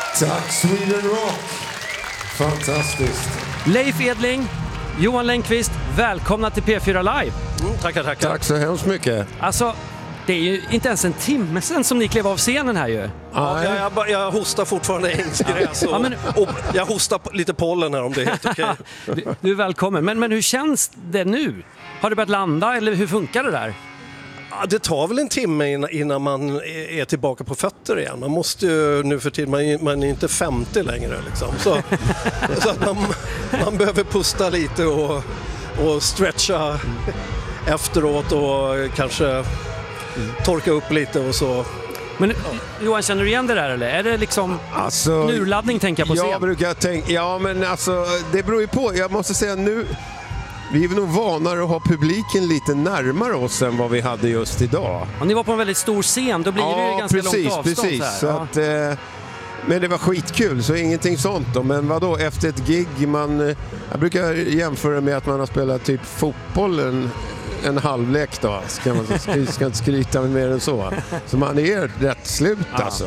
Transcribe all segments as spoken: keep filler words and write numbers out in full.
Tack Sweden Rock. Fantastiskt. Leif Edling, Johan Längqvist, välkomna till P fyra Live. Mm, tackar, tackar. Tack så hemskt mycket. Alltså, det är ju inte ens en timme sedan som ni klev av scenen här ju. Ja, jag, jag, jag hostar fortfarande ängsgräs och, Ja, men- och jag hostar lite pollen här om det är helt okej. Du, du är välkommen. Men, men hur känns det nu? Har du börjat landa eller hur funkar det där? Ja, det tar väl en timme innan, innan man är är tillbaka på fötter igen. Man måste ju nu för tiden, man, är- man är inte femtio längre liksom. Så, så att man, man behöver pusta lite och, och stretcha efteråt och kanske torka upp lite och så. Men Johan, känner du igen det där eller? Är det liksom Alltså, en urladdning tänker jag på scen? jag brukar tänka, ja men alltså det beror ju på. Jag måste säga nu, vi är nog vanare att ha publiken lite närmare oss än vad vi hade just idag. Om ni var på en väldigt stor scen, då blir det ju ganska precis, långt avstånd. precis. Så här. Så Ja. att, eh, men det var skitkul, så ingenting sånt då. Men vadå, efter ett gig, man, eh, jag brukar jämföra med att man har spelat typ fotboll en, en halvlek då. Ska man skry, ska inte skryta med mer än så. Så man är rätt slut alltså.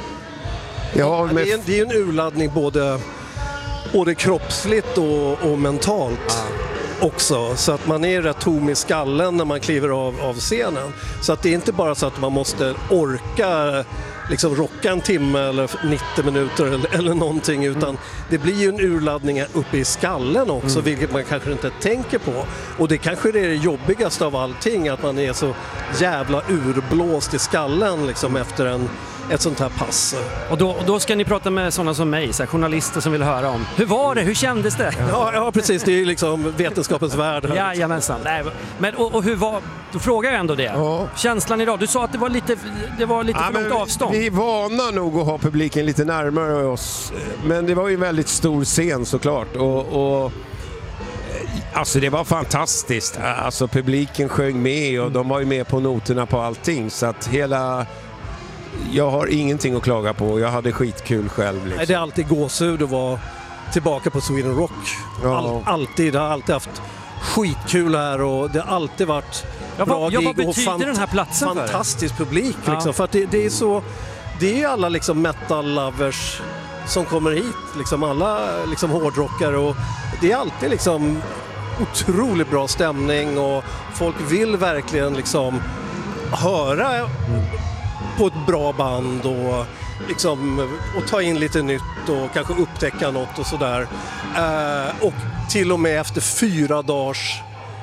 Jag har Ja, med, det, är, det är en urladdning både, både kroppsligt och, och mentalt också. Så att man är rätt tom i skallen när man kliver av, av scenen. Så att det är inte bara så att man måste orka liksom rocka en timme eller nittio minuter eller, eller någonting, utan det blir ju en urladdning uppe i skallen också, mm. vilket man kanske inte tänker på. Och det kanske är det jobbigaste av allting, att man är så jävla urblåst i skallen liksom efter en, ett sånt här pass. Och, då, och då ska ni prata med sådana som mig, så här, journalister som vill höra om. Hur var det? Hur kändes det? Ja, ja precis. Det är ju liksom vetenskapens värld här. Jajamensan. Nej, men, och, och hur var, då frågar jag ändå det. Ja. Känslan idag, du sa att det var lite, det var lite Ja, för men långt avstånd. vi är vana nog att ha publiken lite närmare oss. Men det var ju en väldigt stor scen såklart. Och, och, alltså det var fantastiskt. Alltså publiken sjöng med och de var ju med på noterna på allting. Så att hela... Jag har ingenting att klaga på. Jag hade skitkul själv. Liksom. Nej, det är alltid gåshud att vara tillbaka på Sweden Rock. Ja. All, alltid. Det har alltid haft skitkul här och det har alltid varit Ja, bra vad, ja, vad gig och betyder den här platsen för? fantastisk publik. Ja. Liksom, för att det, det är så, det är ju alla liksom metal-lovers som kommer hit. Liksom alla liksom hårdrockare, och det är alltid liksom otroligt bra stämning och folk vill verkligen liksom höra på ett bra band och, liksom, och ta in lite nytt och kanske upptäcka något och sådär. Eh, och till och med efter fyra dagars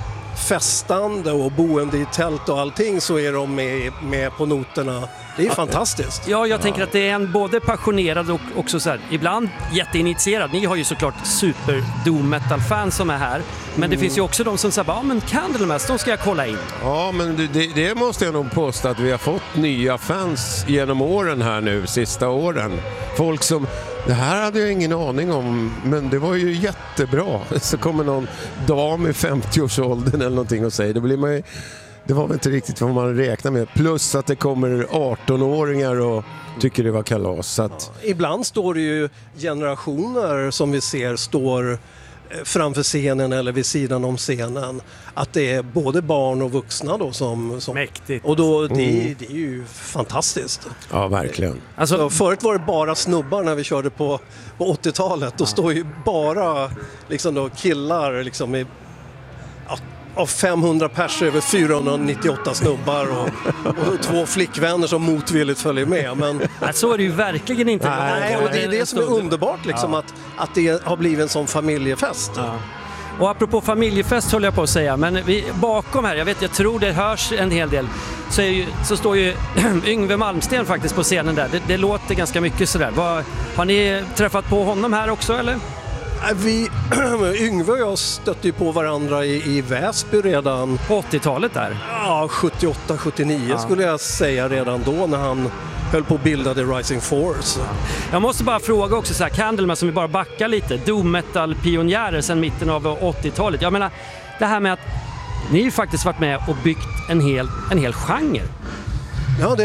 festande och boende i tält och allting så är de med, med på noterna. Det är ja. fantastiskt. Ja, jag tänker att det är en både passionerad och också så här, ibland jätteinitierad. Ni har ju såklart super doom metal-fans som är här. Men det Mm. finst ju också de som säger, ja men Candlemass, de ska jag kolla in. Ja, men det, det måste jag nog påstå att vi har fått nya fans genom åren här nu, sista åren. Folk som, det här hade jag ingen aning om, men det var ju jättebra. Så kommer någon dam i femtio-årsåldern eller någonting och säger, det blir man ju, det var väl inte riktigt vad man räknar med. Plus att det kommer arton-åringar och tycker det var kalas. Så att... ja, ibland står det ju generationer som vi ser står framför scenen eller vid sidan om scenen, att det är både barn och vuxna då som... som Mäktigt. Och då, det, Mm. det är ju fantastiskt. Ja, verkligen. Alltså, Så förut var det bara snubbar när vi körde på, på åttiotalet. Då står ju bara liksom då killar liksom i, ja, av femhundra pers över fyrahundranittioåtta snubbar och, och två flickvänner som motvilligt följer med. Men nej, så är det ju verkligen inte. nej, och det är det som är underbart liksom, Ja. att, att det har blivit en sån familjefest. Ja. Och apropå familjefest höll jag på att säga, men vi, bakom här, jag vet, jag tror det hörs en hel del, så, är ju, så står ju Yngve Malmsten faktiskt på scenen där. Det, det låter ganska mycket sådär. Vad, har ni träffat på honom här också eller? Vi, Yngve och jag stötte ju på varandra i, i Väsby redan På åttiotalet där? ja, sjuttioåtta sjuttionio Ja. skulle jag säga redan då när han höll på att bilda The Rising Force. Jag måste bara fråga också så här, Candlemass, som vi bara backar lite, doom metal-pionjärer sedan mitten av åttiotalet. Jag menar, det här med att ni ju faktiskt varit med och byggt en hel, en hel genre. Ja, det,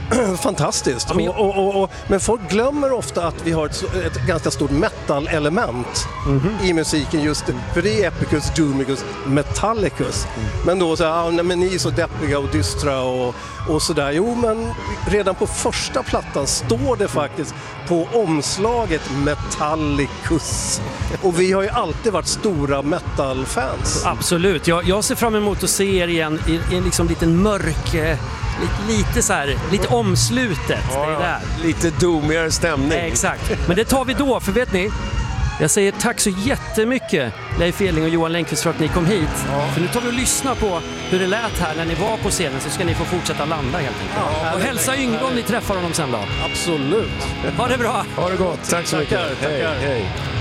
fantastiskt. Ja, men- och, och, och, och, men folk glömmer ofta att vi har ett, så- ett ganska stort metal-element i musiken just för det är Epicus, Doomicus, Metallicus. Men då så här, ah, nej, men ni är så deppiga och dystra och, och sådär. Jo, men redan på första plattan står det faktiskt på omslaget Metallicus. Och vi har ju alltid varit stora metal-fans. Absolut. Jag, jag ser fram emot att se er igen i, i en liksom liten mörk, eh, li, lite så här, lite omslutet. Det är där. Lite doomigare stämning. Eh, Exakt. Men det tar vi då, för vet ni, jag säger tack så jättemycket Leif Edling och Johan Längqvist för att ni kom hit. För nu tar vi och lyssnar på hur det lät här när ni var på scenen, så ska ni få fortsätta landa helt enkelt. Ja, och hälsa Yngve om ni träffar honom sen då. Absolut. Ha det bra! Ha det gott. Tack så mycket. Tackar, tackar. Hej, hej.